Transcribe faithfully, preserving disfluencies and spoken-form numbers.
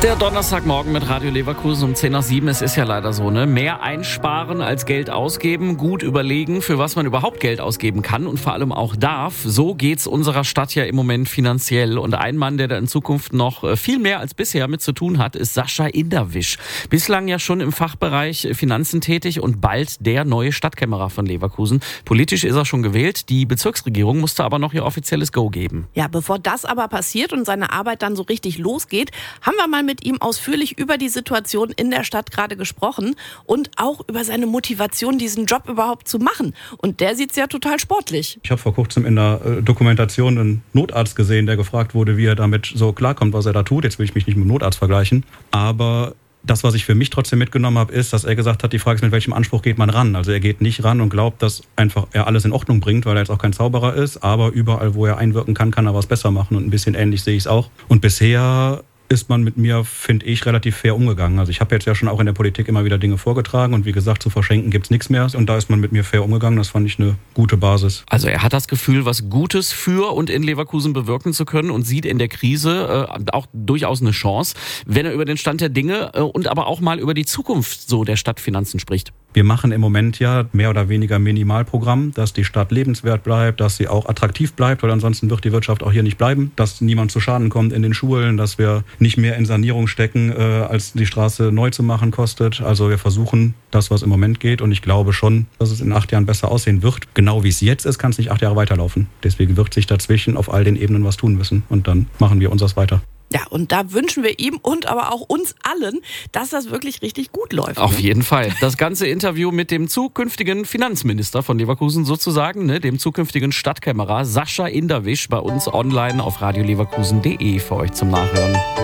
Der Donnerstagmorgen mit Radio Leverkusen um zehn nach sieben. Es ist ja leider so, ne? Mehr einsparen als Geld ausgeben. Gut überlegen, für was man überhaupt Geld ausgeben kann und vor allem auch darf. So geht's unserer Stadt ja im Moment finanziell. Und ein Mann, der da in Zukunft noch viel mehr als bisher mit zu tun hat, ist Sascha Inderwisch. Bislang ja schon im Fachbereich Finanzen tätig und bald der neue Stadtkämmerer von Leverkusen. Politisch ist er schon gewählt. Die Bezirksregierung musste aber noch ihr offizielles Go geben. Ja, bevor das aber passiert und seine Arbeit dann so richtig losgeht, haben wir mal mit ihm ausführlich über die Situation in der Stadt gerade gesprochen und auch über seine Motivation, diesen Job überhaupt zu machen. Und der sieht's ja total sportlich. Ich habe vor kurzem in der Dokumentation einen Notarzt gesehen, der gefragt wurde, wie er damit so klarkommt, was er da tut. Jetzt will ich mich nicht mit dem Notarzt vergleichen, aber das, was ich für mich trotzdem mitgenommen habe, ist, dass er gesagt hat, die Frage ist, mit welchem Anspruch geht man ran? Also er geht nicht ran und glaubt, dass einfach er alles in Ordnung bringt, weil er jetzt auch kein Zauberer ist, aber überall, wo er einwirken kann, kann er was besser machen und ein bisschen ähnlich sehe ich es auch. Und bisher ist man mit mir, finde ich, relativ fair umgegangen. Also ich habe jetzt ja schon auch in der Politik immer wieder Dinge vorgetragen und wie gesagt, zu verschenken gibt's nichts mehr. Und da ist man mit mir fair umgegangen. Das fand ich eine gute Basis. Also er hat das Gefühl, was Gutes für und in Leverkusen bewirken zu können und sieht in der Krise äh, auch durchaus eine Chance, wenn er über den Stand der Dinge äh, und aber auch mal über die Zukunft so der Stadtfinanzen spricht. Wir machen im Moment ja mehr oder weniger Minimalprogramm, dass die Stadt lebenswert bleibt, dass sie auch attraktiv bleibt, weil ansonsten wird die Wirtschaft auch hier nicht bleiben, dass niemand zu Schaden kommt in den Schulen, dass wir nicht mehr in Sanierung stecken, äh, als die Straße neu zu machen kostet. Also wir versuchen das, was im Moment geht und ich glaube schon, dass es in acht Jahren besser aussehen wird. Genau wie es jetzt ist, kann es nicht acht Jahre weiterlaufen. Deswegen wird sich dazwischen auf all den Ebenen was tun müssen und dann machen wir unseres weiter. Ja, und da wünschen wir ihm und aber auch uns allen, dass das wirklich richtig gut läuft. Auf jeden Fall. Das ganze Interview mit dem zukünftigen Finanzminister von Leverkusen sozusagen, ne, dem zukünftigen Stadtkämmerer Sascha Inderwisch bei uns online auf radio leverkusen punkt de für euch zum Nachhören.